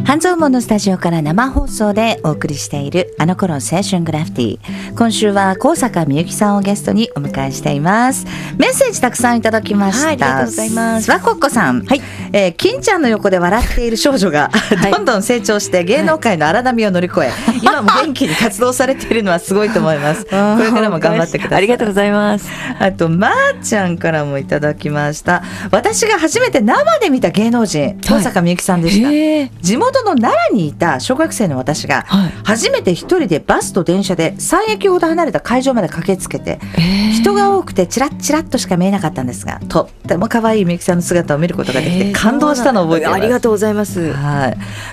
半蔵門のスタジオから生放送でお送りしているあの頃青春グラフィティ。今週は高坂みゆきさんをゲストにお迎えしています。メッセージたくさんいただきました。 はい、ありがとうございます。 諏訪コッコさん、 はい、 金ちゃんの横で笑っている少女がどんどん成長して芸能界の荒波を乗り越え、今も元気に活動されているのはすごいと思います。これからも頑張ってください。 ありがとうございます。 あとまーちゃんからもいただきました。私が初めて生で見た芸能人、高坂みゆきさんでした。地元の奈良にいた小学生の私が初めて一人でバスと電車で3駅ほど離れた会場まで駆けつけて、人が多くてチラッチラッとしか見えなかったんですが、とっても可愛いみゆきさんの姿を見ることができて感動したのを覚えています。 ありがとうございます。 はい、